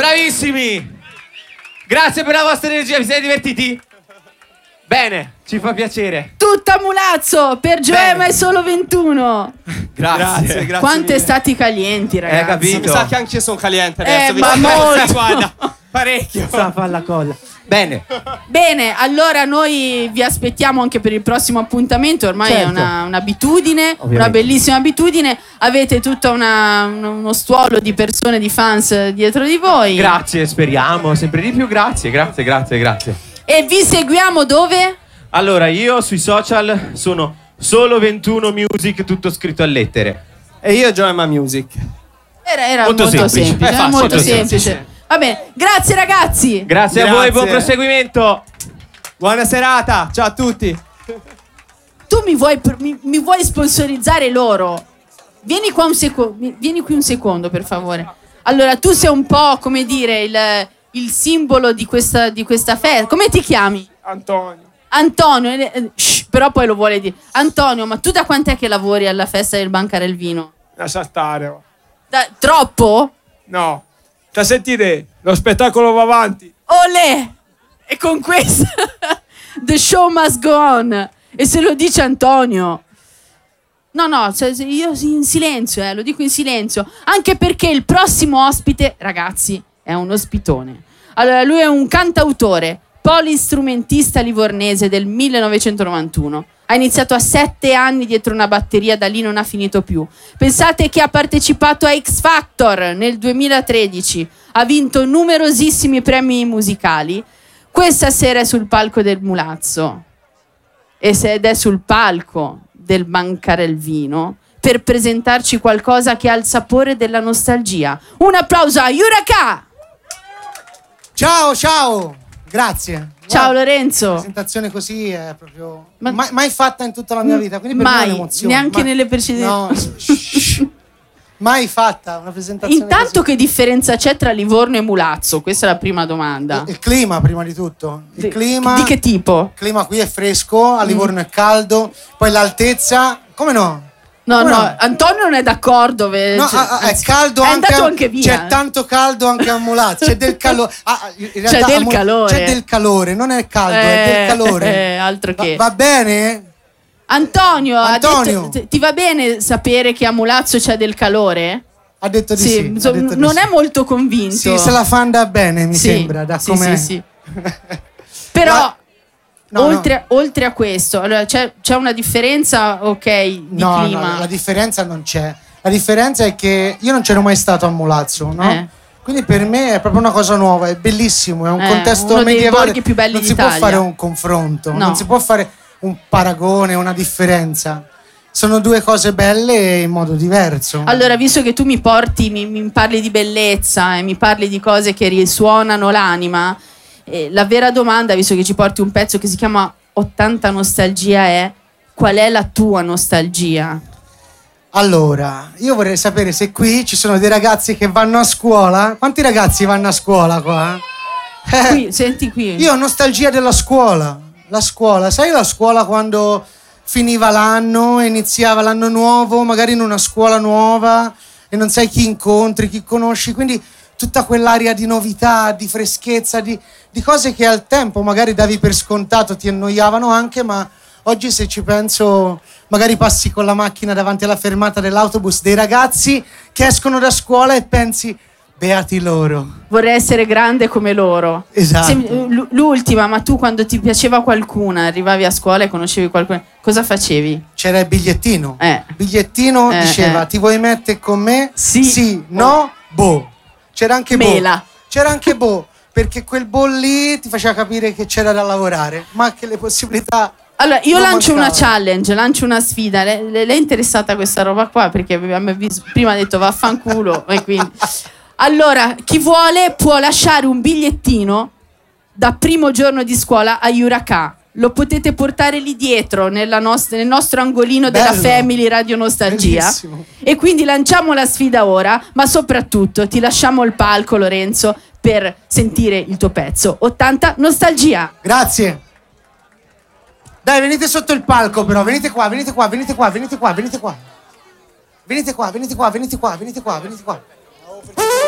Bravissimi! Grazie per la vostra energia, vi siete divertiti? Bene, ci fa piacere. Tutto a Mulazzo, per Gioema è solo 21. Grazie. Quante estati calienti, ragazzi. Capito? Mi sa che anche io sono caliente adesso. Ma molto. Guarda, parecchio. Sta fa la colla. Bene. Bene, allora noi vi aspettiamo anche per il prossimo appuntamento. Ormai Certo. è un'abitudine, Ovviamente. una bellissima abitudine. Avete tutto uno stuolo di persone, di fans dietro di voi. Grazie, speriamo sempre di più. Grazie. E vi seguiamo dove? Allora, io sui social sono solo 21 music, tutto scritto a lettere. E io Joema Music. Era Molto molto semplice. semplice. Era Facile, molto molto semplice. Va bene, grazie ragazzi. Grazie a voi, buon proseguimento. Buona serata, ciao a tutti. Tu mi vuoi sponsorizzare loro? Vieni qua vieni qui un secondo, per favore. Allora, tu sei un po', come dire, il simbolo di questa festa. Come ti chiami? Antonio, però poi lo vuole dire. Antonio, ma tu da quant'è che lavori alla festa del Bancarelvino? Lascia stare. Troppo? No. Da sentire, lo spettacolo va avanti. Olè! E con questo The show must go on. E se lo dice Antonio. No, io in silenzio, lo dico in silenzio. Anche perché il prossimo ospite, ragazzi, è un ospitone. Allora, lui è un cantautore, polistrumentista livornese del 1991. Ha iniziato a 7 anni dietro una batteria, da lì non ha finito più. Pensate che ha partecipato a X Factor nel 2013, ha vinto numerosissimi premi musicali. Questa sera è sul palco del Mulazzo ed è sul palco del Bancarelvino per presentarci qualcosa che ha il sapore della nostalgia. Un applauso a Yuraka! Ciao, grazie. Ciao Lorenzo. Una presentazione così è proprio mai fatta in tutta la mia vita, quindi per me è Mai, un'emozione. neanche nelle precedenti. No, mai fatta una presentazione Intanto così. che differenza c'è tra Livorno e Mulazzo? Questa è la prima domanda. Il clima prima di tutto. Il clima, di che tipo? Il clima qui è fresco, a Livorno è caldo, poi l'altezza, come no? No, Antonio non è d'accordo. È caldo, è anche andato anche via. C'è tanto caldo anche a Mulazzo, c'è del calore. C'è del calore. C'è del calore, non è caldo, è del calore. Altro che. Va bene? Antonio. Ha detto, ti va bene sapere che a Mulazzo c'è del calore? Ha detto di sì. Non è molto convinto. Sì, se la fa andare bene, mi sembra, da com'è. Sì. Però oltre a questo, allora c'è una differenza, di clima? No, la differenza non c'è. La differenza è che io non c'ero mai stato a Mulazzo, no? Quindi per me è proprio una cosa nuova, è bellissimo, è un contesto uno dei medievale. borghi più belli non si d'Italia. può fare un confronto, non si può fare un paragone, una differenza. Sono due cose belle in modo diverso. Allora, visto che tu mi parli di bellezza e mi parli di cose che risuonano l'anima, la vera domanda, visto che ci porti un pezzo che si chiama 80 Nostalgia, è: qual è la tua nostalgia? Allora, io vorrei sapere se qui ci sono dei ragazzi che vanno a scuola. Quanti ragazzi vanno a scuola qua? Qui, senti qui. Io ho nostalgia della scuola. La scuola, sai la scuola quando finiva l'anno e iniziava l'anno nuovo, magari in una scuola nuova e non sai chi incontri, chi conosci, quindi tutta quell'aria di novità, di freschezza, di cose che al tempo magari davi per scontato, ti annoiavano anche, ma oggi se ci penso magari passi con la macchina davanti alla fermata dell'autobus dei ragazzi che escono da scuola e pensi: beati loro. Vorrei essere grande come loro. Esatto. L'ultima, ma tu quando ti piaceva qualcuna, arrivavi a scuola e conoscevi qualcuno, cosa facevi? C'era il bigliettino. Il bigliettino diceva: ti vuoi mettere con me? Sì, no, boh. C'era anche Mela. C'era anche perché quel lì ti faceva capire che c'era da lavorare, ma che le possibilità. Allora, io lancio una challenge, lancio una sfida. Lei è interessata a questa roba qua? Perché prima ha detto vaffanculo e quindi... Allora, chi vuole può lasciare un bigliettino da primo giorno di scuola a Yuraka. Lo potete portare lì dietro nel nostro angolino della Family Radio Nostalgia. Bellissimo. E quindi lanciamo la sfida ora, ma soprattutto ti lasciamo il palco, Lorenzo, per sentire il tuo pezzo. 80 Nostalgia. Grazie. Dai, venite sotto il palco però, venite qua. Venite qua.